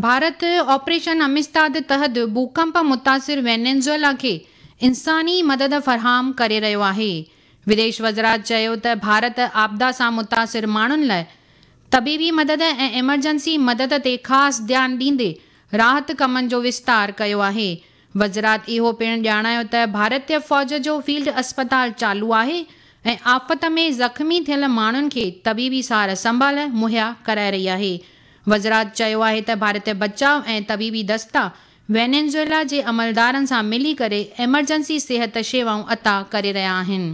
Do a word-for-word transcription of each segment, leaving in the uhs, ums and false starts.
Bharat operation अमिस्ताद तहत भूकंप मुतासिर वेनेज़ुएला खे इंसानी मदद फ़रहाम करे रहियो आहे। विदेश वज़रात चयो त भारत आपदा सां मुतासिर माण्हुनि लाइ तबीबी मदद ऐं एमरजेंसी मदद ते ख़ासि ध्यानु ॾींदे राहत कमनि जो विस्तार कयो आहे। वज़रात इहो पिणु ॼाणायो त भारतीय फ़ौज जो फील्ड अस्पताल चालू आहे ऐं आफ़त में ज़ख़्मी थियल माण्हुनि खे तबीबी सार संभाल मुहैया कराए रही आहे। वज़रात चयो आहे त भारतीय बचाव ऐं तबीबी दस्ता वेनेज़ुएला जे अमलदारनि सां मिली करे एमरजेंसी सिहत शेवाऊं अता करे रहिया आहिनि।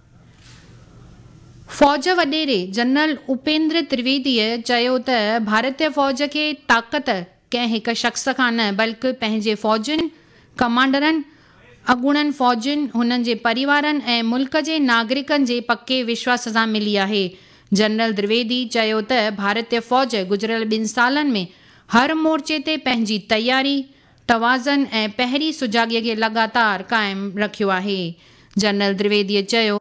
फ़ौज वॾेरे जनरल उपेंद्र त्रिवेदीअ चयो त भारतीय फ़ौज खे ताक़त कंहिं हिकु शख़्स खां न बल्कि पंहिंजे फ़ौजियुनि कमांडरनि अॻूणनि फ़ौजियुनि हुननि जे परिवारनि ऐं मुल्क जे नागरिकनि जे पके विश्वास सां मिली आहे। जनरल द्विवेदी चयो त भारतीय फ़ौज गुज़िरियल ॿिनि सालनि में हर मोर्चे ते पंहिंजी तयारी तवाज़न ऐं पहिरीं सुजाॻीअ खे लगातार क़ाइमु रखियो आहे। जनरल द्विवेदीअ चयो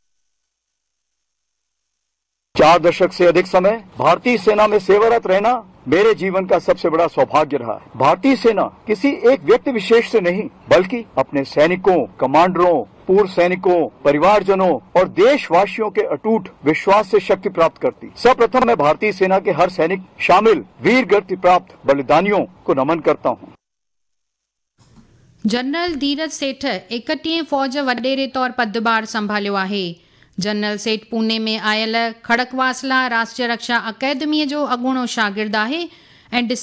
चार दशक से अधिक समय भारतीय सेना में सेवारत रहना मेरे जीवन का सबसे बड़ा सौभाग्य रहा है। भारतीय सेना किसी एक व्यक्ति विशेष से नहीं बल्कि अपने सैनिकों, कमांडरों, पूर्व सैनिकों, परिवारजनों और देशवासियों के अटूट विश्वास से शक्ति प्राप्त करती। सर्वप्रथम मैं भारतीय सेना के हर सैनिक शामिल वीर गति प्राप्त बलिदानियों को नमन करता हूँ। जनरल धीरज सेठ एकटीह फ़ौज वॾेरे तौर पदभार संभालियो आहे। जनरल सेठ पूने में आयल खड़कवासला राष्ट्रीय रक्षा अकेडमीअ जो अॻूणो शागिर्दु आहे ऐं